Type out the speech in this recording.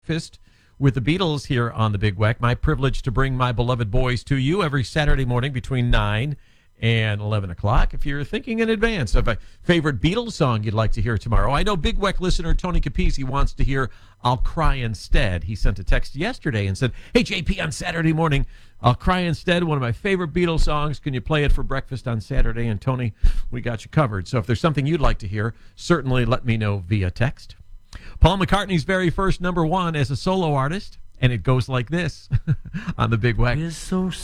Breakfast with the Beatles here on the Big Weck. My privilege to bring my beloved boys to you every Saturday morning between 9 and 11 o'clock. If you're thinking in advance of a favorite Beatles song you'd like to hear tomorrow, I know Big Weck listener Tony Capizzi wants to hear I'll Cry Instead. He sent a text yesterday and said, "Hey, JP, on Saturday morning, I'll Cry Instead, one of my favorite Beatles songs. Can you play it for breakfast on Saturday?" And Tony, we got you covered. So if there's something you'd like to hear, certainly let me know via text. Paul McCartney's very first #1 as a solo artist, and it goes like this on the Big Weck.